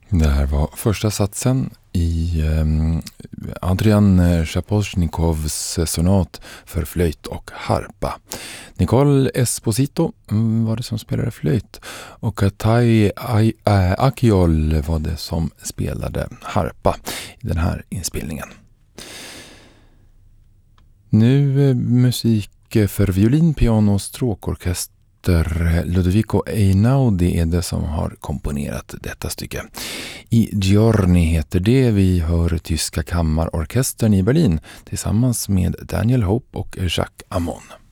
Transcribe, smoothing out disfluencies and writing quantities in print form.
Det här var första satsen i Adrian Shaposhnikovs sonat för flöjt och harpa. Nicole Esposito var det som spelade flöjt och Tai Akiol var det som spelade harpa i den här inspelningen. Nu musik för violin, piano och stråkorkester. Ludovico Einaudi är det som har komponerat detta stycke. I Giorni heter det. Vi hör tyska kammarorkestern i Berlin tillsammans med Daniel Hope och Jacques Amon.